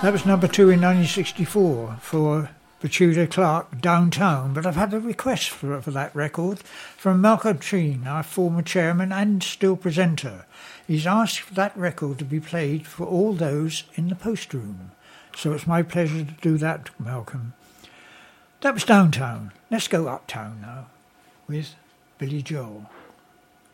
That was number 2 in 1964 for Bermuda Clark, Downtown. But I've had a request for that record from Malcolm Treen, our former chairman and still presenter. He's asked for that record to be played for all those in the post room. So it's my pleasure to do that, Malcolm. That was Downtown. Let's go Uptown now with Billy Joel.